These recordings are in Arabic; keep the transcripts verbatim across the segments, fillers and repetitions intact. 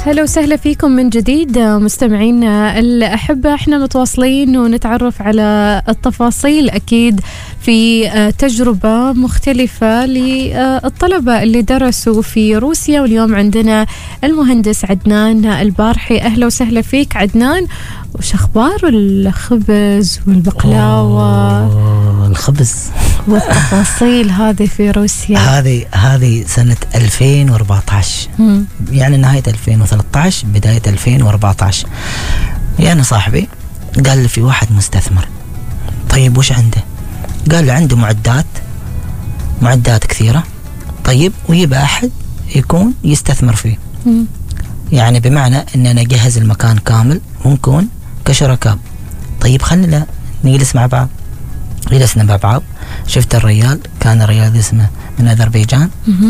هلا وسهلا فيكم من جديد مستمعينا الأحبة. احنا متواصلين ونتعرف على التفاصيل أكيد في تجربة مختلفة للطلبة اللي درسوا في روسيا، واليوم عندنا المهندس عدنان البارحي. أهلا وسهلا فيك عدنان. وش أخبار الخبز والبقلاوة؟ الخبز والتفاصيل هذه في روسيا. هذه هذه سنة ألفين وأربعة عشر، م. يعني نهاية ألفين وثلاثة عشر بداية ألفين وأربعة عشر. يعني صاحبي قال لي في واحد مستثمر. طيب وش عنده؟ قال لي عنده معدات معدات كثيرة. طيب ويبقى أحد يكون يستثمر فيه، م. يعني بمعنى أننا نجهز المكان كامل ونكون كشركاء. طيب خلنا نجلس مع بعض. جلسنا مع بعض، شفت الرجال، كان الرجال اسمه من أذربيجان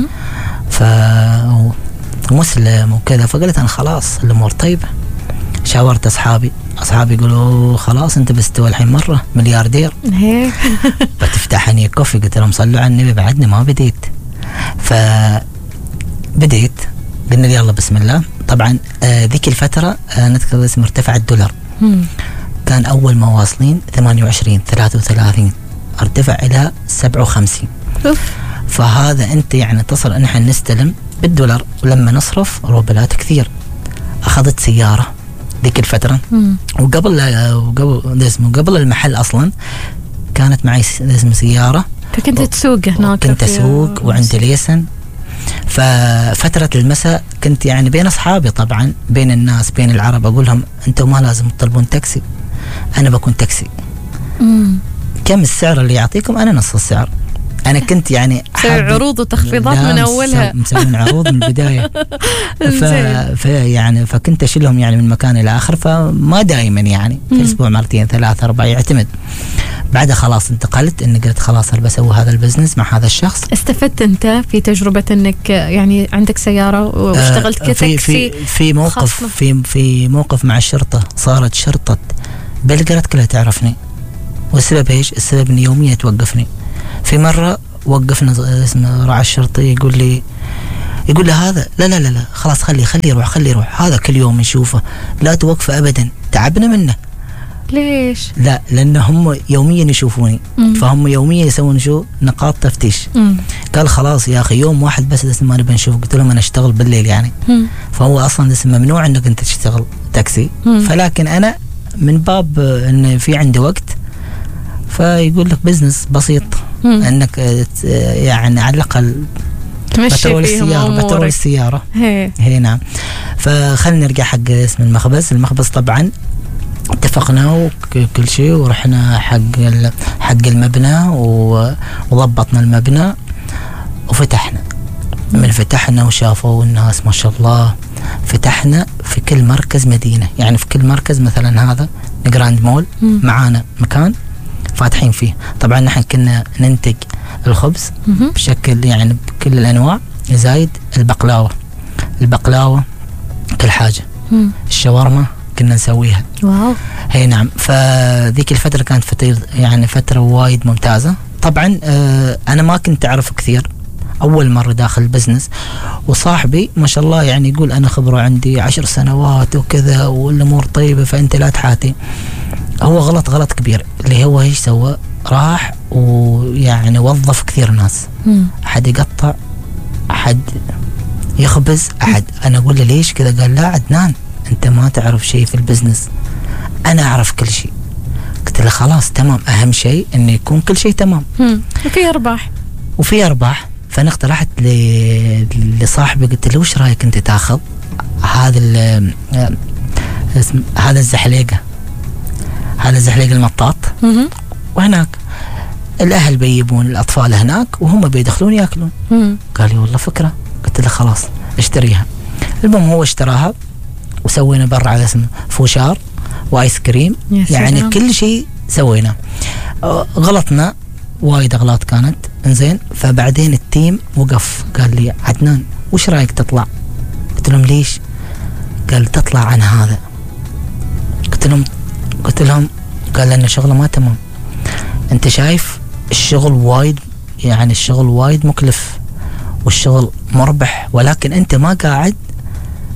فمسلم وكذا. فقلت أنا خلاص الأمور طيبة. شاورت أصحابي أصحابي يقولوا خلاص أنت بستوى الحين مرة ملياردير فتفتحني كوفي. قلت لهم صلوا على النبي بعدني ما بديت. فبديت قلنا يلا بسم الله. طبعا آه ذيك الفترة آه نذكر اسم ارتفع الدولار، كان أول ما واصلين ثمانية وعشرين ثلاثة وثلاثين، ارتفع إلى سبعة وخمسين. فهذا أنت يعني تصل أن احنا نستلم بالدولار ولما نصرف روبلات كثير. أخذت سيارة ذيك الفترة، وقبل وقبل اسمه قبل المحل أصلا كانت معي اسم سيارة، فكنت تسوق هناك. كنت أسوق وعندي ليسن. ففترة المساء كنت يعني بين أصحابي، طبعا بين الناس بين العرب، أقول لهم أنتم ما لازم تطلبون تاكسي، أنا بكون تاكسي. مم. كم السعر اللي يعطيكم؟ أنا نص السعر. أنا كنت يعني عروض وتخفيضات من أولها، مسوين عروض من البداية. ف... ف يعني فكنت أشيلهم يعني من مكان إلى آخر، فما دائما يعني في الأسبوع مرتين ثلاثة أربعة يعتمد. بعدها خلاص انتقلت إني قلت خلاص أنا بسوي هذا البزنس مع هذا الشخص. استفدت أنت في تجربة إنك يعني عندك سيارة واشتغلت آه كتاكسي؟ في في في موقف في في موقف مع الشرطة. صارت شرطة بلغراد كلها تعرفني، والسبب ايش؟ السبب إن يوميا توقفني. في مرة وقفنا اسمه راعي الشرطي يقول لي يقول له هذا لا لا لا لا خلاص خلي خلي يروح خلي يروح هذا كل يوم نشوفه، لا توقفه أبدا، تعبنا منه. ليش؟ لا لأن هم يوميا يشوفوني. مم. فهم يوميا يسوون شو نقاط تفتيش. مم. قال خلاص يا أخي يوم واحد بس اسمه ما نبي نشوف. قلت لهم أنا أشتغل بالليل يعني. مم. فهو أصلا اسمه ممنوع أنك أنت تشتغل تاكسي. مم. فلكن أنا من باب أن في عندي وقت، فيقول لك بزنس بسيط. مم. أنك يعني على الأقل بترول السيارة بترول السيارة هي. هي نعم. فخلنا نرجع حق اسم المخبز. المخبز طبعا اتفقنا وكل شيء، ورحنا حق حق المبنى وضبطنا المبنى وفتحنا. من فتحنا وشافوا الناس ما شاء الله، فتحنا في كل مركز مدينة، يعني في كل مركز مثلا هذا جراند مول معانا مكان فاتحين فيه. طبعا نحن كنا ننتج الخبز بشكل يعني بكل الأنواع، زايد البقلاوة البقلاوة كل حاجة. مم. الشاورما كنا نسويها. واو. هي نعم. فذيك الفترة كانت فترة يعني فترة وايد ممتازة. طبعا آه أنا ما كنت أعرف كثير، أول مرة داخل البزنس، وصاحبي ما شاء الله يعني يقول أنا خبرة عندي عشر سنوات وكذا والأمور طيبة فأنت لا تحاتي. هو غلط غلط كبير. اللي هو ايش سوى؟ راح ويعني وظف كثير ناس. مم. أحد يقطع، أحد يخبز، أحد. أنا أقول له ليش كذا؟ قال لا عدنان أنت ما تعرف شيء في البزنس، أنا أعرف كل شيء. قلت له خلاص تمام، أهم شيء إنه يكون كل شيء تمام. مم. وفي أرباح وفي أرباح. فأنا اقترحت لصاحبي قلت له وش رأيك أنت تأخذ هذا اسم هذا الزحليقة هذا الزحليق المطاط، وهناك الأهل بيجيبون الأطفال هناك وهم بيدخلون يأكلون. مم. قال لي والله فكرة. قلت له خلاص اشتريها. المهم هو اشتراها وسوينا برا على اسم فوشار وآيس كريم، يعني كل شيء سوينا. غلطنا وايد أغلاط كانت انزين. فبعدين التيم وقف قال لي عدنان وش رأيك تطلع؟ قلت لهم ليش؟ قال تطلع عن هذا. قلت لهم قلت لهم قال لأن شغله ما تمام. انت شايف الشغل وايد يعني الشغل وايد مكلف والشغل مربح، ولكن انت ما قاعد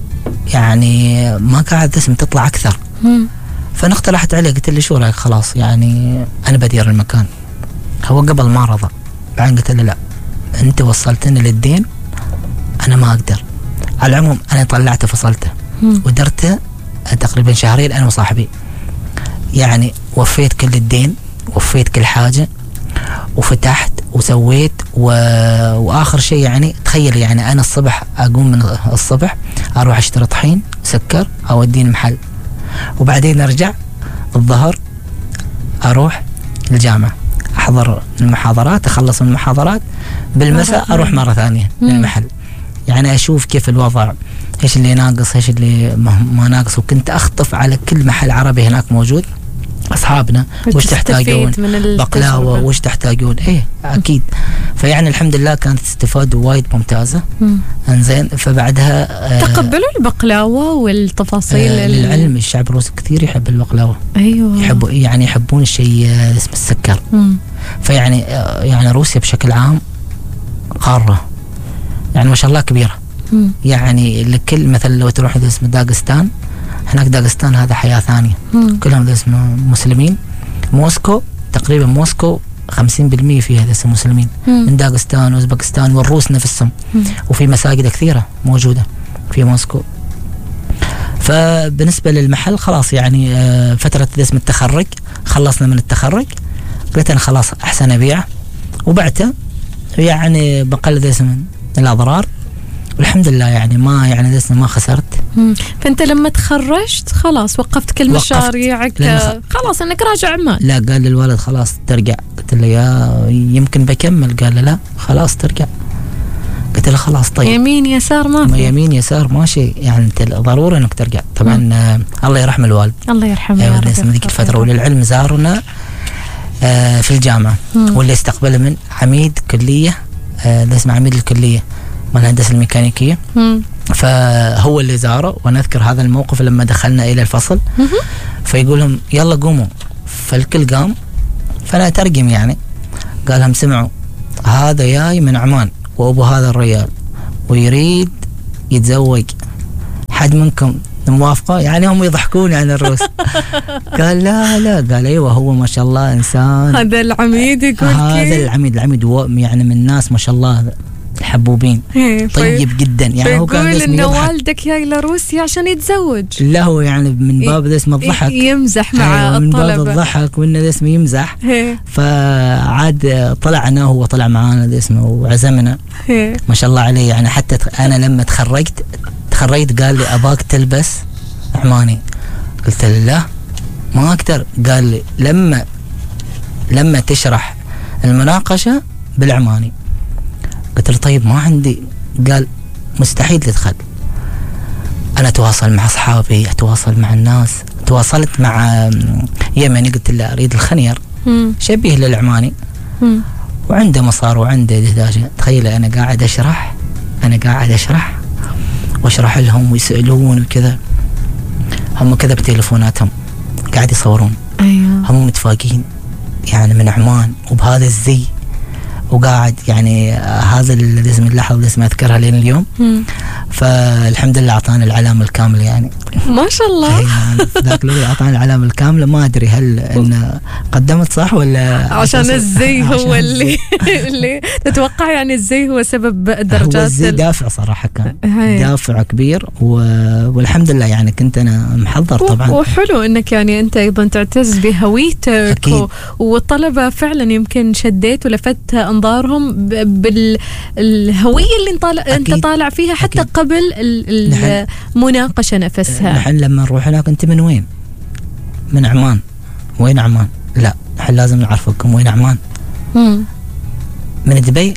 يعني ما قاعد اسم تطلع اكثر. مم. فانا اقترحت عليه، قلت له شو رايك خلاص يعني انا بدير المكان. هو قبل ما رضى، بعدين قلت له لا انت وصلتني للدين انا ما اقدر. على العموم انا طلعته فصلته ودرته تقريبا شهرين انا وصاحبي، يعني وفيت كل الدين، وفيت كل حاجه، وفتحت وسويت و... واخر شيء يعني تخيل يعني انا الصبح اقوم من الصبح اروح اشتري طحين سكر اوديه المحل، وبعدين ارجع الظهر اروح الجامعه احضر المحاضرات، اخلص من المحاضرات بالمساء اروح مره ثانيه للمحل. يعني اشوف كيف الوضع، ايش اللي ناقص، ايش اللي ما ناقص. وكنت اخطف على كل محل عربي هناك موجود، اصحابنا وش تحتاجون، بقلاوه وش تحتاجون، ايه اكيد. فيعني الحمد لله كانت استفاده وايد ممتازه. انزين فبعدها آه تقبلوا البقلاوه والتفاصيل. آه للعلم الشعب الروسي كثير يحب البقلاوه. ايوه يحبوا يعني يحبون الشيء اسمه السكر. مم. فيعني آه يعني روسيا بشكل عام قاره يعني ما شاء الله كبيره. مم. يعني لكل مثلا لو تروح اسمه داغستان، هناك داغستان هذا حياة ثانية. مم. كلهم اسمه مسلمين. موسكو تقريبا موسكو خمسين بالمية فيها اسمه مسلمين. مم. من داغستان وأوزبكستان والروس نفسهم. مم. وفي مساجد كثيرة موجودة في موسكو. فبالنسبة للمحل خلاص يعني فترة اسم التخرج خلصنا من التخرج، قلت أنا خلاص أحسن أبيعه وبعته، يعني بقلد اسم الأضرار والحمد لله يعني ما يعني لسه ما خسرت. مم. فانت لما تخرجت خلاص وقفت كل مشاريعك خلاص انك راجع عمان؟ لا قال لي الولد خلاص ترجع، قلت له يا يمكن بكمل، قال له لا خلاص ترجع، قلت له خلاص طيب يمين يسار ما في يمين يسار ماشي يعني انت ضروري انك ترجع طبعا. آه الله يرحم الوالد الله يرحمه يا رب. ذيك الفتره وللعلم زارنا آه في الجامعه. مم. واللي استقبله من عميد كليه آه اسمه عميد الكليه من الهندسة الميكانيكية. مم. فهو اللي زاره، وانا اذكر هذا الموقف لما دخلنا الى الفصل. مم. فيقول لهم يلا قوموا، فالكل قام، فانا اترجم يعني، قال لهم سمعوا هذا جاي من عمان وابو هذا الرجال ويريد يتزوج، حد منكم موافقه؟ يعني هم يضحكون يعني الروس. قال لا لا، قال ايوه هو ما شاء الله انسان. هذا العميد يقول هذا العميد العميد يعني من الناس ما شاء الله حبوبين طيب جدا يعني. هو كان يقول إن والدك جاي لروسيا عشان يتزوج. لا هو يعني من باب ذا اسمه الضحك، يمزح مع من الطلبة، من باب الضحك وإنه ذا اسمه يمزح. فعاد طلعنا هو طلع معانا ذا اسمه وعزمنا ما شاء الله عليه يعني. حتى أنا لما تخرجت تخرجت قال لي أباك تلبس عماني، قلت له لا ما أقدر. قال لي لما لما تشرح المناقشة بالعماني. قلت له طيب ما عندي. قال مستحيل تدخل. أنا أتواصل مع أصحابي، أتواصل مع الناس، تواصلت مع يمني قلت له أريد الخنير شبيه للعماني مم. وعنده مصار وعنده دهداشة. تخيل أنا قاعد أشرح أنا قاعد أشرح وأشرح لهم ويسألون وكذا، هم كذا بتليفوناتهم قاعد يصورون. أيوة. هم متفاجئين يعني من عمان وبهذا الزي، وقاعد يعني هذا الاسم اللحظة اللي اسمه أذكرها لين اليوم. مم. فالحمد لله أعطاني العلامة الكاملة يعني ما شاء الله. يعني ذاك الوقت أعطاني العلامة الكاملة، ما أدري هل إن قدمت صح ولا عشان الزي هو اللي اللي تتوقع يعني الزي هو سبب درجات. هو الزي دافع صراحة، كان هاي. دافع كبير والحمد لله يعني كنت أنا محضر طبعا. وحلو إنك يعني أنت أيضا تعتز بهويتك و... والطلبة فعلا يمكن شديت ولفت أنظارهم بالهوية اللي طالع أنت طالع فيها حتى أكيد. قبل المناقشة نفسها. نحن لما نروح هناك أنت من وين؟ من عمان. وين عمان؟ لا نحن لازم نعرفكم وين عمان. مم. من دبي.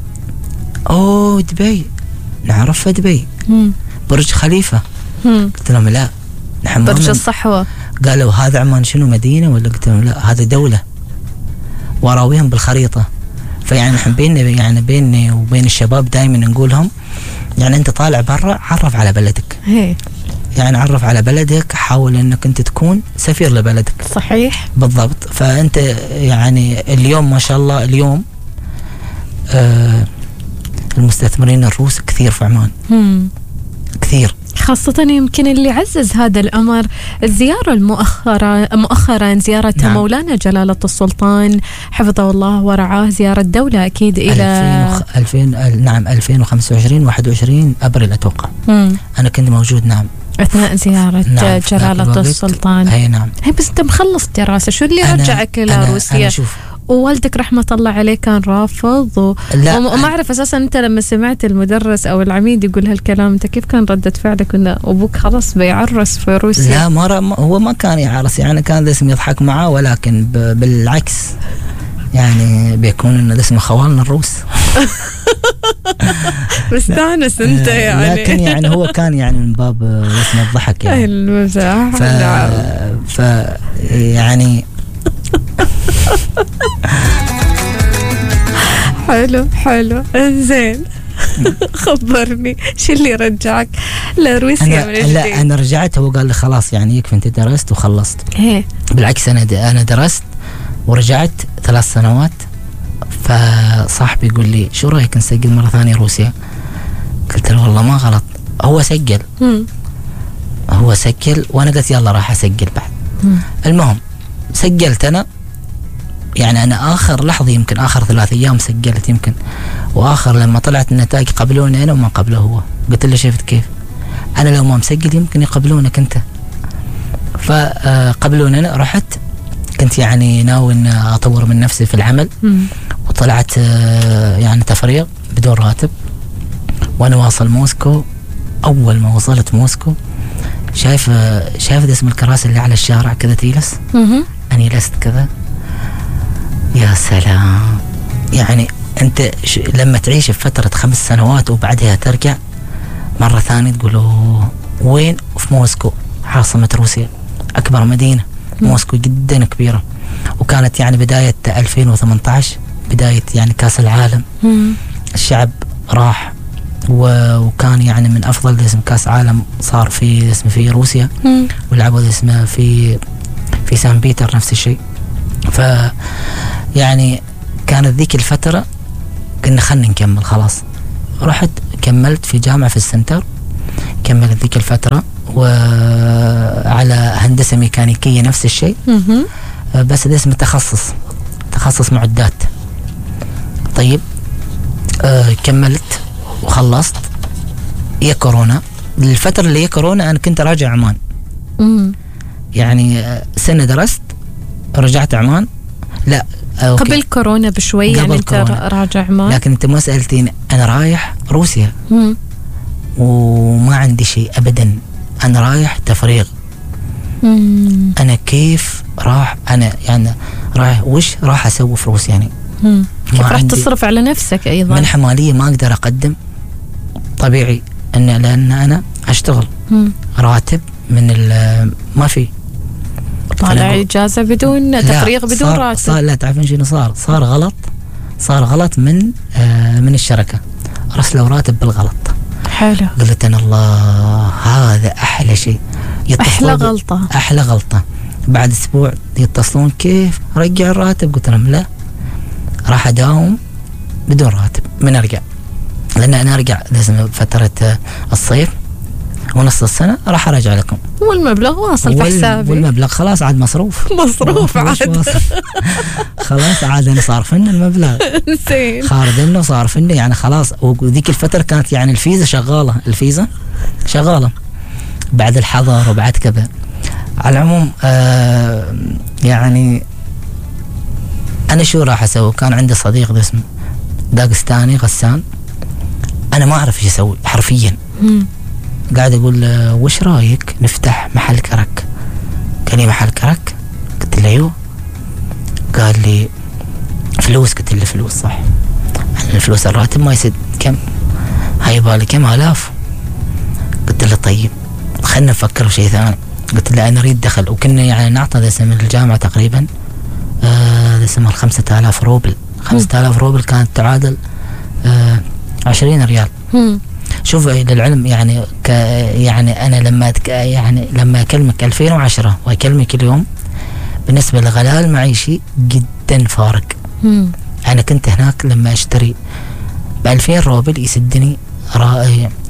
أوه دبي نعرفها دبي. مم. برج خليفة. مم. قلت لهم لا نحن برج الصحوة. قالوا هذا عمان شنو مدينة ولا؟ قلت لهم لا هذا دولة، وراويهم بالخريطة. فيعني نحن بيننا يعني بيني وبين الشباب دائما نقولهم يعني انت طالع برا عرف على بلدك. هي. يعني عرف على بلدك، حاول انك انت تكون سفير لبلدك. صحيح بالضبط. فانت يعني اليوم ما شاء الله اليوم آه المستثمرين الروس كثير في عمان. مم. كثير خاصة خاصة يمكن اللي عزز هذا الأمر الزيارة المؤخرة مؤخرا زيارة نعم. مولانا جلالة السلطان حفظه الله ورعاه، زيارة دولة أكيد إلى ألفين نعم ألفين وخمسة وعشرين واحد وعشرين أبريل أتوقع. مم. أنا كنت موجود نعم أثناء زيارة نعم. جلالة السلطان. هي نعم. هي بس أنت مخلص دراسة، شو اللي رجعك إلى روسيا؟ ووالدك رحمة الله عليه كان رافض و... وما أعرف أساسا أنت لما سمعت المدرس أو العميد يقول هالكلام أنت كيف كان ردة فعلك؟ إن أبوك خلاص بيعرس في روسيا. لا مرة هو ما كان يعرس، يعني كان اسم يضحك معاه، ولكن ب... بالعكس يعني بيكون إنه اسمه خوالنا الروس. مستانس أنت يعني. لكن يعني هو كان يعني من باب اسمه الضحك يعني. المزاح. ف... ف يعني حلو حلو زين. خبرني شو اللي رجعك لروسيا من جديد؟ لا أنا رجعت، هو قال لي خلاص يعني يكفي أنت درست وخلصت. إيه بالعكس أنا أنا درست ورجعت ثلاث سنوات. فصاحبي يقول لي شو رأيك نسجل مرة ثانية روسيا؟ قلت له والله ما غلط. هو سجل مم. هو سجل وأنا قلت يلا راح أسجل بعد. مم. المهم سجلت أنا، يعني أنا آخر لحظة يمكن آخر ثلاث أيام سجلت يمكن، وآخر لما طلعت النتائج قبلوني أنا وما قبله هو. قلت له شفت كيف أنا لو ما مسجل يمكن يقبلونك أنت. فقبلوني أنا، رحت كنت يعني ناوي أن أطور من نفسي في العمل. مم. وطلعت يعني تفريغ بدون راتب وأنا واصل موسكو. أول ما وصلت موسكو شايف شايف اسم الكراسي اللي على الشارع كذا تيلس. أنا جلست كذا يا سلام. يعني أنت لما تعيش بفترة خمس سنوات وبعدها ترجع مرة ثانية تقولوا وين؟ في موسكو عاصمة روسيا، أكبر مدينة. موسكو جدا كبيرة، وكانت يعني بداية ألفين وثمانية عشر بداية يعني كاس العالم. مم. الشعب راح وكان يعني من أفضل اسم كاس عالم صار في اسم في روسيا. مم. ولعبوا اسمه في في سان بيتر نفس الشيء. ف يعني كانت ذيك الفترة كنا خلنا نكمل خلاص. رحت كملت في جامعة في السنتر، كملت ذيك الفترة وعلى هندسة ميكانيكية نفس الشيء. مم. بس ده اسمه تخصص تخصص معدات. طيب آه كملت وخلصت. يا كورونا، الفترة اللي هي كورونا أنا كنت راجع عمان. مم. يعني سنة درست رجعت عمان. لا أوكي. قبل كورونا بشوي يعني أنت راجع عمان. لكن أنت ما سألتيني أنا رايح روسيا. مم. وما عندي شيء أبدا، أنا رايح تفريغ. مم. أنا كيف راح أنا يعني رايح وش راح أسوي في روسيا يعني. مم. كيف راح تصرف على نفسك أيضا؟ منحة مالية ما أقدر أقدم طبيعي أن لأن أنا أشتغل. مم. راتب من ما في، طالع إجازة بدون تفريغ بدون صار راتب. صار لا تعرفين شنو صار صار غلط صار غلط من آه من الشركة، رسلوا راتب بالغلط. حلو. قلت أنا الله هذا أحلى شيء. أحلى غلطة أحلى غلطة. بعد أسبوع يتصلون كيف رجع الراتب؟ قلت لهم لا، راح أداوم بدون راتب من أرجع، لأن أنا أرجع لازم فترة الصيف ونص السنة راح أرجع لكم، والمبلغ واصل في حسابي، والمبلغ خلاص عاد مصروف مصروف عاد خلاص عاد أنا صار فينا المبلغ خارج إنه صار فينا يعني خلاص. وذيك الفترة كانت يعني الفيزا شغالة الفيزا شغالة بعد الحظر وبعد كذا. على العموم آه يعني أنا شو راح أسوي؟ كان عندي صديق اسمه داغستاني غسان، أنا ما أعرف إيش أسوي حرفيا. مم. قاعد أقول وش رأيك نفتح محل كرك؟ قال لي محل كرك؟ قلت له أيوه. قال لي فلوس؟ قلت له فلوس صح، الفلوس الراتب ما يسد كم، هاي بالي كم آلاف. قلت له طيب خلنا نفكر في شيء ثاني. قلت له أنا أريد دخل، وكنا يعني نعطى ذا من الجامعة تقريبا ذا اسمها خمسة آلاف روبل. خمسة آلاف روبل كانت تعادل آه عشرين ريال. مم. شوف للعلم يعني ك يعني أنا لما يعني لما أكلمك ألفين وعشرة وأكلمك اليوم بالنسبة للغلاء المعيشي جدا فارق. مم. أنا كنت هناك لما أشتري بألفين روبل يسدني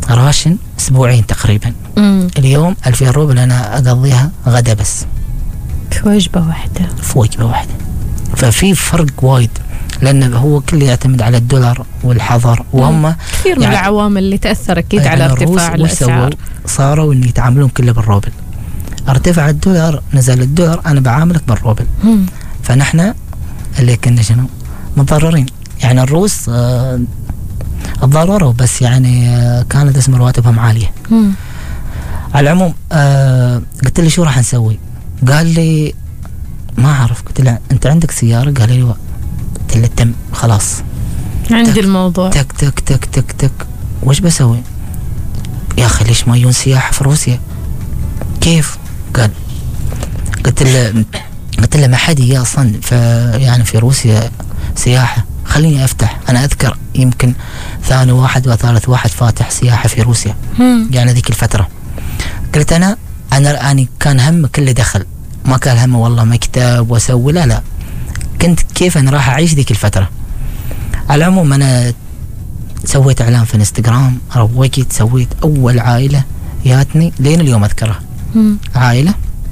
راشن أسبوعين تقريبا. مم. اليوم ألفين روبل أنا أقضيها غدا بس في وجبة واحدة في وجبة واحدة. ففي فرق وايد، لأن هو كله يعتمد على الدولار والحظر، وهم كثير من يعني العوامل اللي تأثر أكيد يعني على ارتفاع الأسعار. صاروا إن يتعاملون كله بالروبل، ارتفع الدولار نزل الدولار أنا بعاملك بالروبل. مم. فنحن اللي كنا شنو متضررين. يعني الروس آه تضرروا، بس يعني آه كانت اسم رواتبهم عالية. مم. على العموم آه قلت له شو راح نسوي؟ قال لي ما أعرف. قلت له أنت عندك سيارة؟ قال لي قلت له تم خلاص عندي الموضوع. تك تك تك تك تك وش بسوي؟ يا أخي ليش ما يجون سياحة في روسيا؟ كيف؟ قال قلت له قلت له ما حد يجي أصلا في يعني في روسيا سياحة، خليني أفتح. أنا أذكر يمكن ثاني واحد وثالث واحد فاتح سياحة في روسيا. مم. يعني ذيك الفترة. قلت أنا أنا أنا كان هم كله دخل، ما كان هم والله مكتب وأسوي، لا لا كنت كيف أنا راح أعيش ذيك الفترة. على العموم أنا سويت إعلان في انستغرام، روجت، سويت أول عائلة ياتني لين اليوم أذكرها. مم. عائلة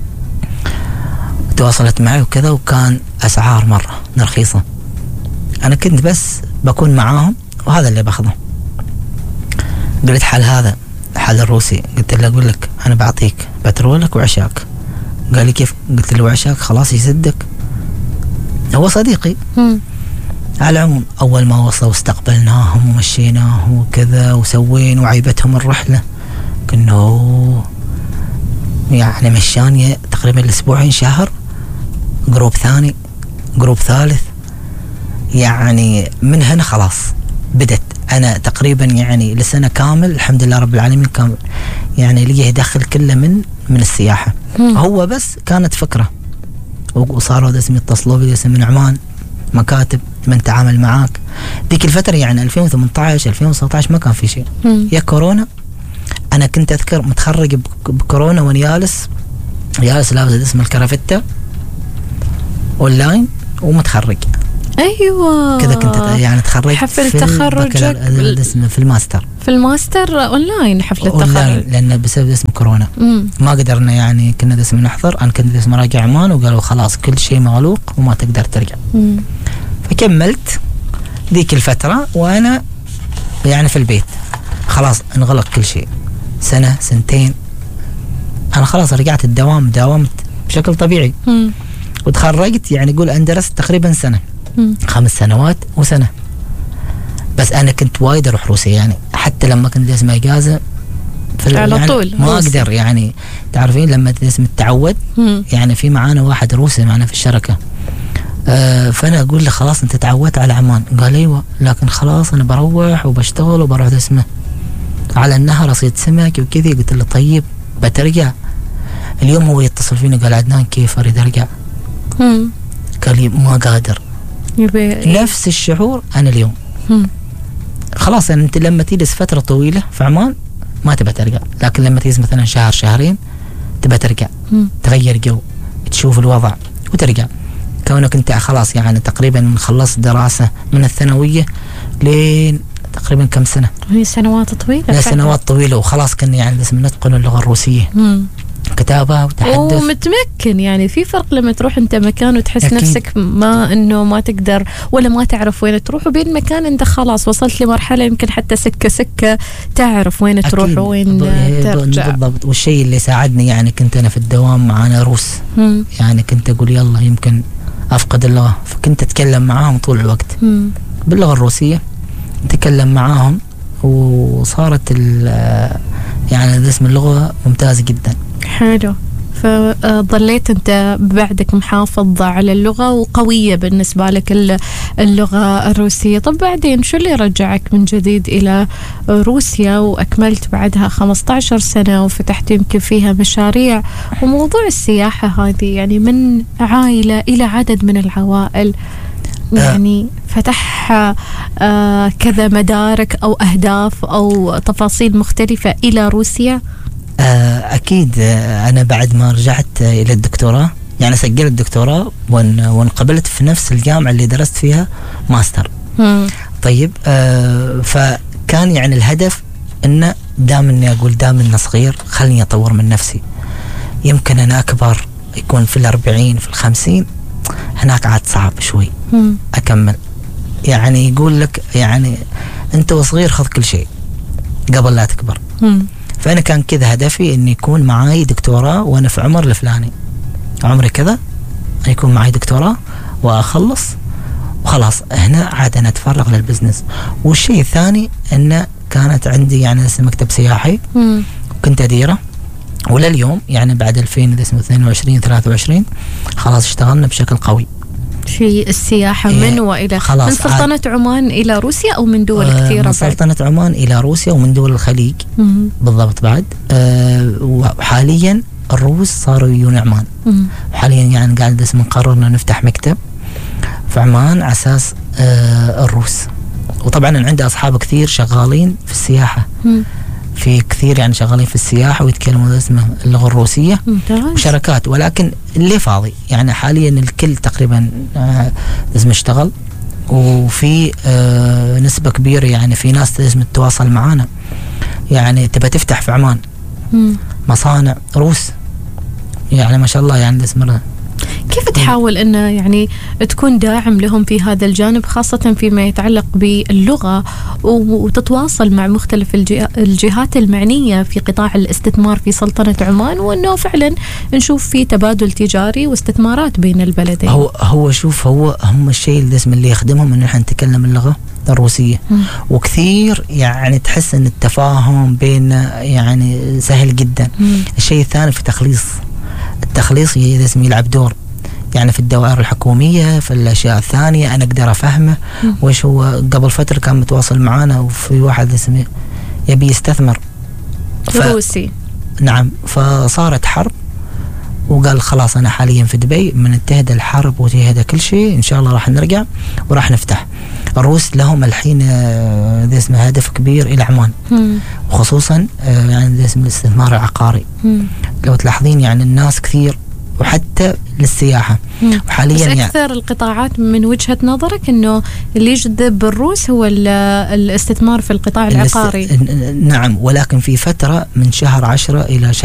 تواصلت معي وكذا، وكان أسعار مرة رخيصة. أنا كنت بس بكون معاهم وهذا اللي باخذه. قلت حال هذا حال الروسي، قلت له أقول لك أنا بعطيك بترولك وعشاك. قال لي كيف؟ قلت له وعشاك خلاص يسدك، هو صديقي. مم. على العموم أول ما وصلوا استقبلناهم ومشيناهم وكذا وسوين وعيبتهم الرحلة. كنا يعني مشاني تقريبا الأسبوعين شهر، جروب ثاني جروب ثالث. يعني من هنا خلاص بدت أنا تقريبا يعني لسنة كامل الحمد لله رب العالمين كامل يعني ليه دخل كله من من السياحة. مم. هو بس كانت فكرة، وصاروا دسم يتصلوا بي من عمان مكاتب من تعامل معاك. ذيك الفترة يعني ألفين وثمانية عشر ألفين وتسعة عشر ما كان في شيء. يا كورونا. أنا كنت أذكر متخرج بكورونا وأنا جالس جالس لابس اسم الكرافتة أونلاين ومتخرج. أيوة كذا كنت يعني تخرجت حفل في تخرجك اسمه في الماستر في الماستر أونلاين حفل التخرج، لأن بسبب اسم كورونا. مم. ما قدرنا يعني كنا اسم نحضر. أنا كنت اسم راجع عمان وقالوا خلاص كل شيء مغلوق وما تقدر ترجع. مم. فكملت ذيك الفترة وأنا يعني في البيت، خلاص انغلق كل شيء. سنة سنتين أنا خلاص رجعت الدوام، داومت بشكل طبيعي. مم. وتخرجت يعني قول أن درست تقريبا سنة. مم. خمس سنوات وسنة. بس أنا كنت وايد أروح روسيا، يعني حتى لما كنت اسمه إجازة على يعني طول ما روسي. أقدر يعني تعرفين لما اسم التعود. مم. يعني في معانا واحد روسي معنا في الشركة. آه فأنا أقول له خلاص أنت تعودت على عمان. قال أيوة لكن خلاص أنا بروح وبشتغل وبروح اسمه على النهر أصيد سمك وكذي. قلت له طيب بترجع. اليوم هو يتصل فيني قال عدنان كيف أريد أرجع. مم. قال لي ما قادر. يبي نفس الشعور أنا اليوم. مم. خلاص يعني أنت لما تجلس فترة طويلة في عمان ما تبى ترجع، لكن لما تجلس مثلا شهر شهرين تبى ترجع. مم. تغير جو، تشوف الوضع وترجع. كونك أنت خلاص يعني تقريبا من خلصت دراسة من الثانوية لين تقريبا كم سنة؟ هي سنوات طويلة. لا سنوات طويلة، وخلاص كنا يعني لازم نتقن اللغة الروسية. مم. كتابة وتحدث ومتمكن. يعني في فرق لما تروح انت مكان وتحس أكيد. نفسك ما انه ما تقدر ولا ما تعرف وين تروح، وبين مكان انت خلاص وصلت لمرحلة يمكن حتى سكة سكة تعرف وين تروح وين ترجع. بالضبط. والشيء اللي ساعدني يعني كنت أنا في الدوام معانا روس. مم. يعني كنت أقول يلا يمكن أفقد اللغة، فكنت أتكلم معاهم طول الوقت مم. باللغة الروسية. أتكلم معاهم وصارت يعني اسم اللغة ممتازة جدا. حلو. فظليت أنت بعدك محافظ على اللغة وقوية بالنسبة لك اللغة الروسية. طب بعدين شو اللي رجعك من جديد إلى روسيا وأكملت بعدها خمسة عشر سنة وفتحت يمكن فيها مشاريع؟ وموضوع السياحة هذه يعني من عائلة إلى عدد من العوائل، يعني فتح آه كذا مدارك أو أهداف أو تفاصيل مختلفة إلى روسيا. أكيد. أنا بعد ما رجعت إلى الدكتوراه يعني سجلت الدكتوراه وانقبلت في نفس الجامعة اللي درست فيها ماستر. مم. طيب آه فكان يعني الهدف إنه دام إني أقول دام إنه صغير خلني أطور من نفسي. يمكن أنا أكبر يكون في الأربعين في الخمسين هناك عاد صعب شوي مم. أكمل. يعني يقول لك يعني أنت وصغير خذ كل شيء قبل لا تكبر. مم. فأنا كان كذا هدفي إني يكون معاي دكتوراه وأنا في عمر الفلاني، عمري كذا يكون معاي دكتوراه وأخلص وخلاص هنا عاد أنا أتفرغ للبزنس. والشيء الثاني أنه كانت عندي يعني اسم مكتب سياحي مم. وكنت أديره، ولليوم يعني بعد ألفين واثنين وعشرين ثلاثة وعشرين خلاص اشتغلنا بشكل قوي في السياحة إيه من وإلى. من سلطنة عمان إلى روسيا أو من دول آه كثيرة؟ من سلطنة عمان إلى روسيا ومن دول الخليج. مم. بالضبط بعد. آه وحاليا الروس صاروا يجون عمان. مم. وحاليا يعني قاعد اسم قررنا نفتح مكتب في عمان على أساس آه الروس. وطبعا أنا عندي أصحاب كثير شغالين في السياحة. مم. في كثير يعني شغالين في السياحة ويتكلموا اسمه اللغة الروسية. ممتاز. وشركات، ولكن اللي فاضي يعني حاليا الكل تقريبا آه لازم يشتغل. وفي آه نسبة كبيرة يعني في ناس لازم تتواصل معانا يعني تبى تفتح في عمان مم. مصانع روس يعني ما شاء الله يعني اسمه. كيف تحاول أن يعني تكون داعم لهم في هذا الجانب خاصة فيما يتعلق باللغة وتتواصل مع مختلف الجهات المعنية في قطاع الاستثمار في سلطنة عمان، وأنه فعلا نشوف في تبادل تجاري واستثمارات بين البلدين؟ هو هو شوف هو هم الشيء اللي اسم اللي يخدمهم إن احنا نتكلم اللغة الروسية. م. وكثير يعني تحس ان التفاهم بيننا يعني سهل جدا. م. الشيء الثاني في تخليص التخليص لازم يلعب دور يعني في الدوائر الحكومية في الأشياء الثانية أنا أقدر أفهمه. م. وإيش هو قبل فترة كان متواصل معانا وفي واحد اسمه يبي يستثمر ف... روسي. نعم. فصارت حرب وقال خلاص أنا حاليا في دبي من تهدى الحرب وتهدى كل شيء إن شاء الله راح نرجع وراح نفتح. الروس لهم الحين ذي اسمه هدف كبير إلى عمان. مم. وخصوصا يعني ذي اسمه الاستثمار العقاري. مم. لو تلاحظين يعني الناس كثير وحتى للسياحة. مم. وحاليا بس أكثر يعني القطاعات من وجهة نظرك أنه اللي يجذب الروس هو الاستثمار في القطاع العقاري. نعم. ولكن في فترة من شهر عشرة إلى شهر